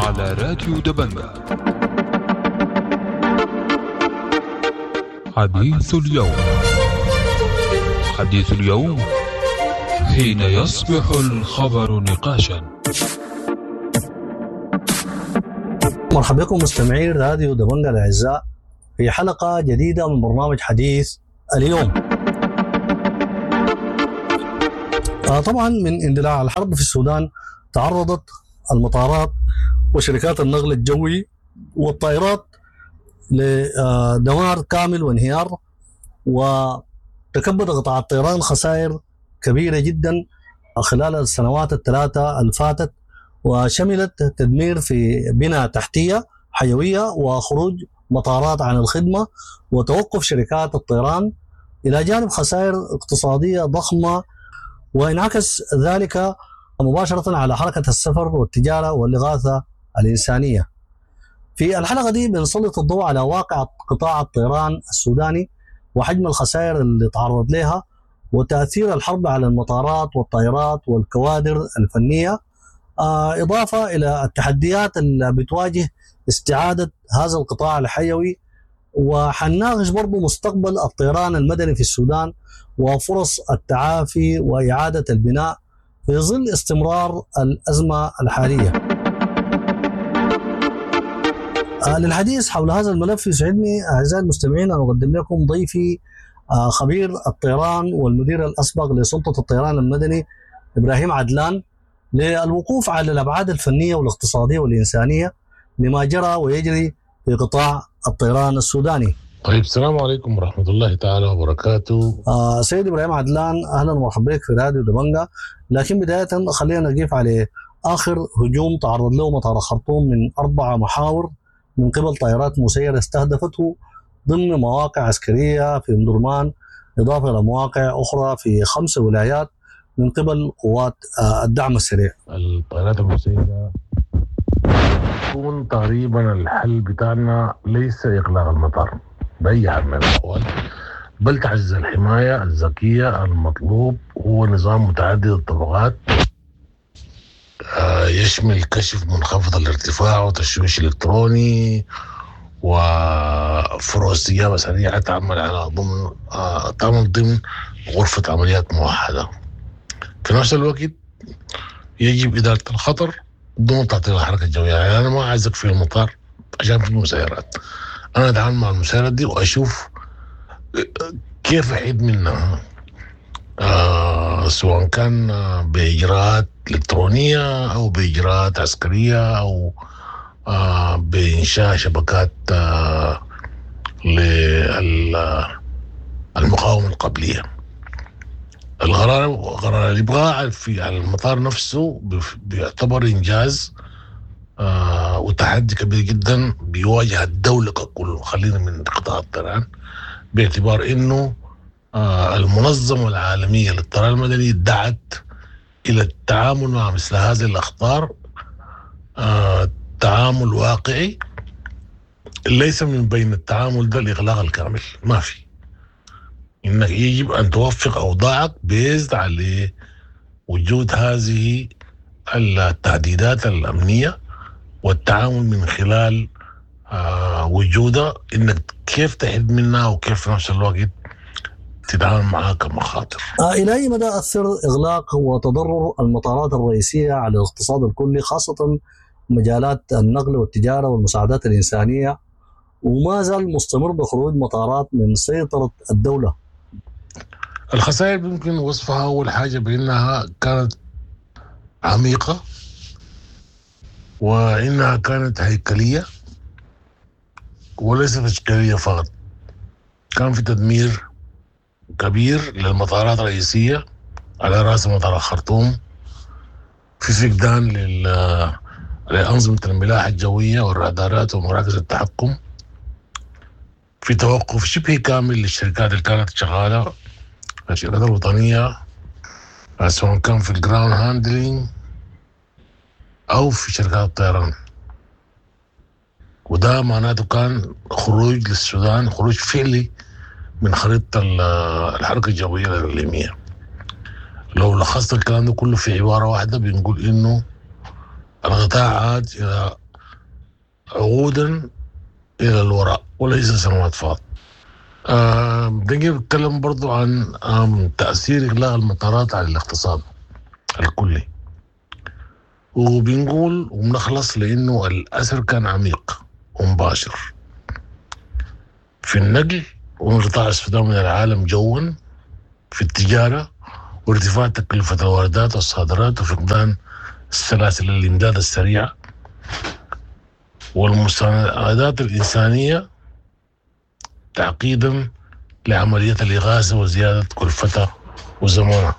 على راديو دبنجة. حديث اليوم. حديث اليوم حين يصبح الخبر نقاشا. مرحبا بكم مستمعي راديو دبنجة الأعزاء في حلقة جديدة من برنامج حديث اليوم. طبعا من اندلاع الحرب في السودان تعرضت المطارات وشركات النقل الجوي والطائرات لدمار كامل وانهيار، وتكبد قطاع الطيران خسائر كبيرة جدا خلال السنوات الثلاثة الفاتت، وشملت تدمير في بنى تحتية حيوية وخروج مطارات عن الخدمة وتوقف شركات الطيران، إلى جانب خسائر اقتصادية ضخمة، وانعكس ذلك مباشرة على حركة السفر والتجارة والإغاثة الإنسانية. في الحلقة دي بنسلط الضوء على واقع قطاع الطيران السوداني وحجم الخسائر اللي تعرض لها وتأثير الحرب على المطارات والطائرات والكوادر الفنية، إضافة إلى التحديات اللي بتواجه استعادة هذا القطاع الحيوي، وحنناقش برضو مستقبل الطيران المدني في السودان وفرص التعافي وإعادة البناء في ظل استمرار الأزمة الحالية. للحديث حول هذا الملف يسعدني أعزائي المستمعين أن أقدم لكم ضيفي خبير الطيران والمدير الأسبق لسلطة الطيران المدني إبراهيم عدلان، للوقوف على الأبعاد الفنية والاقتصادية والإنسانية لما جرى ويجري في قطاع الطيران السوداني. طيب، السلام عليكم ورحمة الله تعالى وبركاته. سيد إبراهيم عدلان، أهلا ومرحبا بك في راديو دبنجة. لكن بداية خلينا نقف على آخر هجوم تعرض له مطار الخرطوم من 4 محاور من قبل طائرات مسيرة استهدفته ضمن مواقع عسكرية في مدرمان، إضافة إلى مواقع أخرى في 5 ولايات من قبل قوات الدعم السريع. الطائرات المسيرة يكون تقريبا الحل بتاعنا ليس إغلاق المطار بأي حال من الأحوال، بل تعزيز الحماية الذكية. المطلوب هو نظام متعدد الطبقات يشمل كشف منخفض الارتفاع وتشويش إلكتروني وفرع استجابة سريعة تعمل ضمن غرفة عمليات موحدة. في نفس الوقت يجب إدارة الخطر دون تعطيل الحركة الجوية. يعني أنا ما عايزك في المطار عشان في المسيرات، أنا أتعامل مع المسيرات دي وأشوف كيف أحيد منها، سواء كان بإجراءات إلكترونية أو بإجراءات عسكرية أو بإنشاء شبكات للمقاومة القبلية. قرار الإبقاء في المطار نفسه بيعتبر إنجاز وتحدي كبير جدا بيواجه الدولة ككل، خلينا من قطاع الطيران، باعتبار إنه المنظمة العالمية للطيران المدني دعت إلى التعامل مع مثل هذه الأخطار تعامل واقعي، ليس من بين التعامل ده الإغلاق الكامل، ما في. إنك يجب أن توفق أوضاعك بيزد على وجود هذه التهديدات الأمنية والتعامل من خلال وجودها، إنك كيف تحد منها وكيف في نفس الوقت تتعامل معها كمخاطر. إلى أي مدى أثر إغلاق وتضرر المطارات الرئيسية على الاقتصاد الكلي، خاصة مجالات النقل والتجارة والمساعدات الإنسانية، وما زال مستمر بخروج مطارات من سيطرة الدولة؟ الخسائر يمكن وصفها أول حاجة بأنها كانت عميقة، وإنها كانت هيكلية وليست تشكيلية فقط. كان في تدمير كبير للمطارات الرئيسية على رأس مطار الخرطوم، في فقدان لأنظمة الملاحة الجوية والرادارات ومراكز التحكم، في توقف شبه كامل للشركات اللي كانت شغالة، الشركات الوطنية، سواء كان في الجراوند هاندلينج أو في شركات الطيران. وده معناته كان خروج للسودان، خروج فعلي من خريطة الحركة الجوية الإقليمية. لو لخصت الكلام ده كله في عبارة واحدة بنقول إنه القطاع عاد إلى عقودا إلى الوراء وليس سنوات فقط. بدنا نتكلم برضو عن تأثير إغلاق المطارات على الاقتصاد الكلي، وبنقول وبنخلص لأنه الأثر كان عميق ومباشر في النقل وانقطاع السودان من العالم جوا، في التجارة وارتفاع تكلفة الواردات والصادرات وفقدان سلاسل الإمداد السريعة والمساعدات الإنسانية تعقيدا لعملية الإغاثة وزيادة كلفتها وزمانها.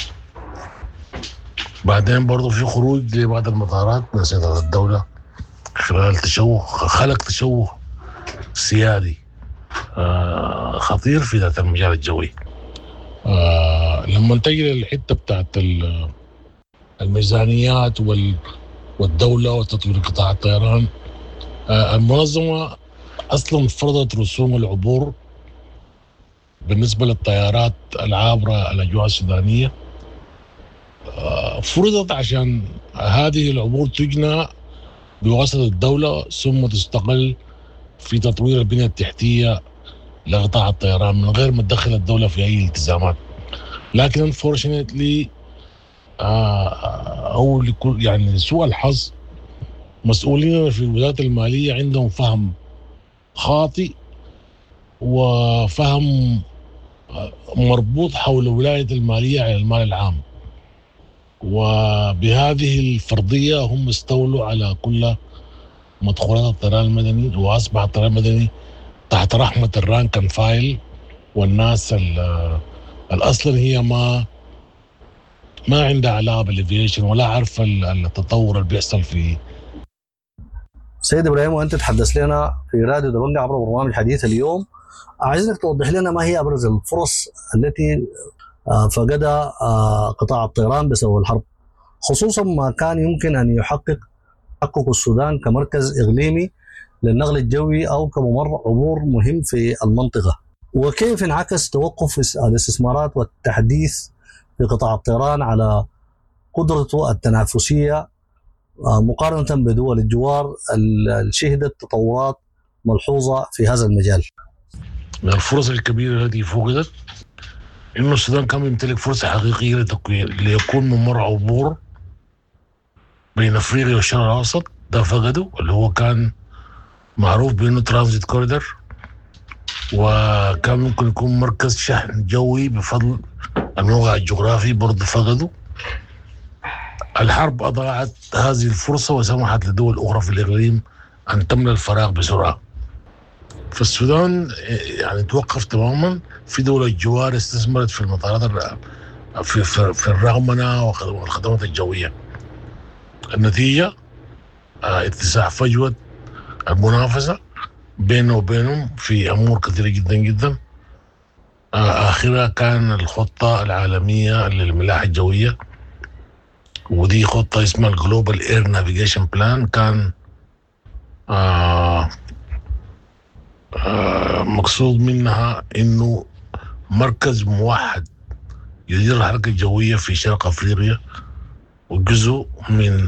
بعدين برضو في خروج لبعض المطارات من سيطرة الدولة خلال خلق تشوه سيادي خطير في ذات المجال الجوي. لما نتجه للحتة بتاعت الميزانيات والدولة وتطوير قطاع الطيران، المنظمة أصلا فرضت رسوم العبور بالنسبة للطيارات العابرة الأجواء السودانية. فرضت عشان هذه العبور تجنى بواسطة الدولة ثم تستقل في تطوير البنية التحتية لقطاع الطيران من غير ما تدخل الدولة في أي التزامات. لكن unfortunately أو يعني لسوء الحظ مسؤولين في الوزارة المالية عندهم فهم خاطئ وفهم مربوط حول ولاية المالية على المال العام، وبهذه الفرضية هم استولوا على كل مدخولات الطيران المدني، وأصبح الطيران المدني تحت رحمة الرانك اند فايل والناس الأصلا هي ما عندها علاقة بالافيشن ولا عارفة التطور اللي بيحصل فيه. سيد إبراهيم، وأنت تحدث لنا في راديو دبنجة عبر برنامج حديث اليوم، عايزك توضح لنا ما هي أبرز الفرص التي فقدها قطاع الطيران بسبب الحرب، خصوصا ما كان يمكن أن يحقق السودان كمركز إقليمي للنقل الجوي أو كممر عبور مهم في المنطقة، وكيف انعكس توقف الاستثمارات والتحديث في قطاع الطيران على قدرته التنافسية مقارنة بدول الجوار اللي شهدت تطورات ملحوظة في هذا المجال. من الفرص الكبيرة التي فقدت إنه السودان كان يمتلك فرصة حقيقية ليكون ممر عبور بين أفريقيا والشرق الأوسط، ده فقده، اللي هو كان معروف بأنه ترانزيت كوريدور، وكان ممكن يكون مركز شحن جوي بفضل الموقع الجغرافي، برضه فقده. الحرب أضاعت هذه الفرصة وسمحت لدول أخرى في الإقليم أن تملأ الفراغ بسرعة. فالسودان يعني توقف تماما. في دول الجوار استثمرت في المطارات في الرغمنة والخدمات الجوية. النتيجة اتساع فجوة المنافسة بينه وبينهم في أمور كثيرة جدا جدا. آخرها كان الخطة العالمية للملاحة الجوية، ودي خطة اسمها الجلوبال اير نافيجيشن بلان. كان مقصود منها انه مركز موحد يدير الحركة الجوية في شرق افريقيا وجزء من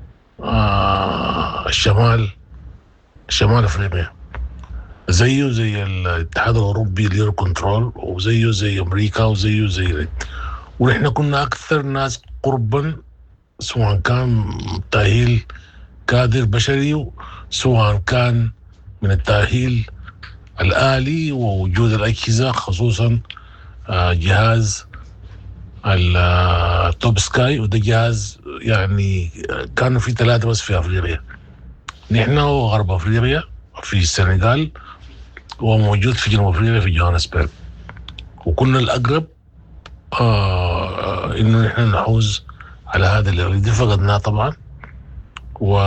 شمال افريقيا، زيه زي الاتحاد الاوروبي لير كنترول، وزيه زي امريكا، وزيه زي ونحن كنا اكثر ناس قربا، سواء كان تأهيل كادر بشري سواء كان من التأهيل الآلي ووجود الأجهزة، خصوصا جهاز التوب سكاي، وده جهاز يعني كانوا في 3 بس في أفريقيا، نحن وغرب أفريقيا في السنغال، وموجود في جنوب أفريقيا في جوهانسبرغ، وكنا الأقرب إنه نحن نحوز على هذا اللي دي فقدناه طبعا. و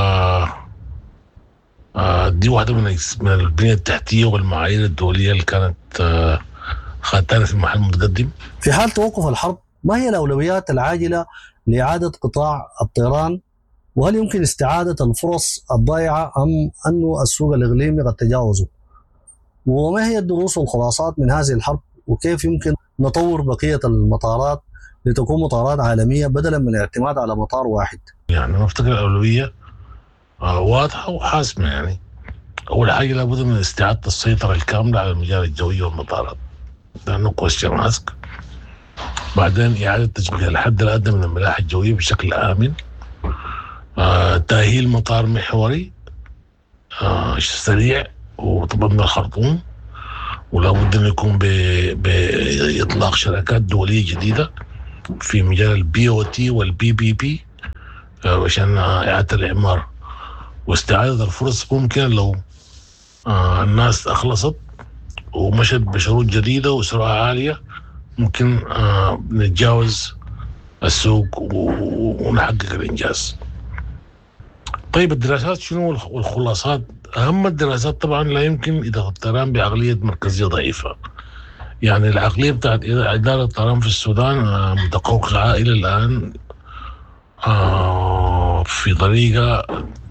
دي واحدة من البنية التحتية والمعايير الدولية اللي كانت خدتنا في محل متقدم. في حال توقف الحرب، ما هي الأولويات العاجلة لإعادة قطاع الطيران؟ وهل يمكن استعادة الفرص الضائعة أم أنه السوق الإقليمي قد تجاوزه؟ وما هي الدروس والخلاصات من هذه الحرب؟ وكيف يمكن نطور بقية المطارات لتكون مطارات عالمية بدلا من الاعتماد على مطار واحد؟ يعني نفتكر الأولوية واضحة وحاسمة. يعني أول حاجة لابد من استعادة السيطرة الكاملة على المجال الجوي والمطارات، لأنه كويستشن ماسك. بعدين إعادة تشغيل الحد الأدنى من الملاحة الجوية بشكل آمن. تأهيل مطار محوري سريع وطبعا الخرطوم، ولا بد أن يكون بإطلاق شركات دولية جديدة في مجال البي او تي والبي بي بي عشان إعادة الإعمار واستعادة الفرص. ممكن لو الناس أخلصت ومشت بشروط جديدة وسرعة عالية ممكن نتجاوز السوق ونحقق الإنجاز. طيب الدراسات شنو والخلاصات؟ أهم الدراسات طبعا لا يمكن إدارة الطيران بعقلية مركزية ضعيفة. يعني العقلية بتاعت إدارة الطيران في السودان متقوقعة إلى الآن في طريقة